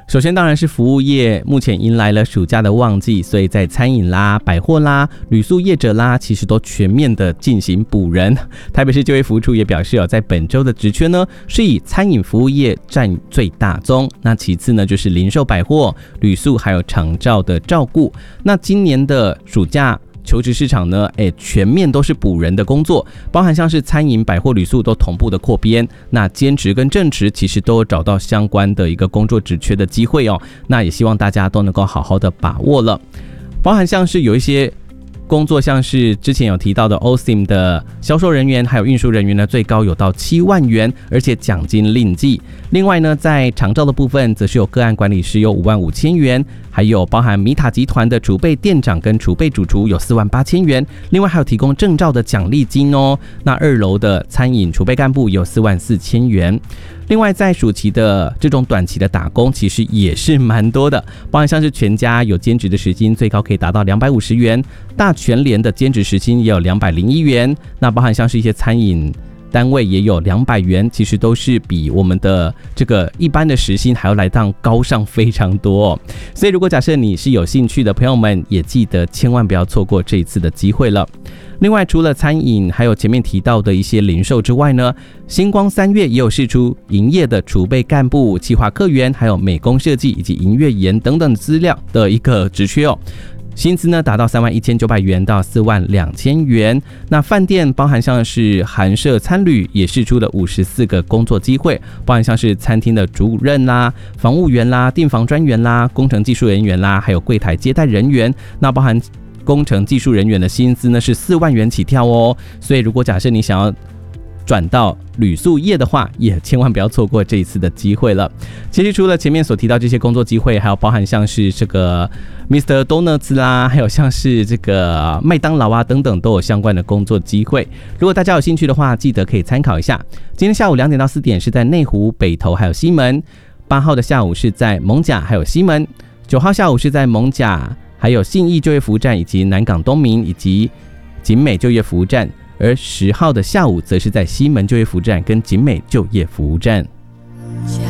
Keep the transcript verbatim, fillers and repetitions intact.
首先当然是服务业，目前迎来了暑假的旺季，所以在餐饮啦、百货啦、旅宿业者啦，其实都全面的进行补人。台北市就业服务处也表示哦，在本周的职缺呢，是以餐饮服务业占最大宗，那其次呢就是零售百货、旅宿还有长照的照顾。那今年的暑假求职市场呢，哎，全面都是补人的工作，包含像是餐饮、百货、旅宿都同步的扩编。那兼职跟正职其实都有找到相关的一个工作职缺的机会哦。那也希望大家都能够好好的把握了，包含像是有一些工作，像是之前有提到的 O S I M 的销售人员还有运输人员呢，最高有到七万元，而且奖金另计。另外呢，在长照的部分则是有个案管理师有五万五千元，还有包含米塔集团的储备店长跟储备主厨有四万八千元，另外还有提供证照的奖励金哦。那二楼的餐饮储备干部有四万四千元。另外在暑期的这种短期的打工其实也是蛮多的，包含像是全家有兼职的时薪最高可以达到两百五十元，大全联的兼职时薪也有两百零一元，那包含像是一些餐饮单位也有两百元，其实都是比我们的这个一般的时薪还要来当高上非常多哦。所以如果假设你是有兴趣的朋友们，也记得千万不要错过这一次的机会了。另外除了餐饮还有前面提到的一些零售之外呢，星光三月也有释出营业的储备干部、企划客员还有美工设计以及营业员等等资料的一个职缺哦，薪资呢达到三万一千九百元到四万两千元。那饭店包含像是寒舍餐旅也释出了五十四个工作机会，包含像是餐厅的主任啦、房务员啦、订房专员啦、工程技术人员啦，还有柜台接待人员。那包含工程技术人员的薪资呢是四万元起跳哦。所以如果假设你想要转到旅宿业的话，也千万不要错过这一次的机会了。其实除了前面所提到这些工作机会，还有包含像是这个 Mister Donuts 啦，还有像是这个麦当劳啊等等，都有相关的工作机会。如果大家有兴趣的话，记得可以参考一下。今天下午两点到四点是在内湖、北投还有西门，八号的下午是在艋舺还有西门，九号下午是在艋舺还有信义就业服务站以及南港东明以及景美就业服务站，而十号的下午则是在西门就业服务站跟景美就业服务站。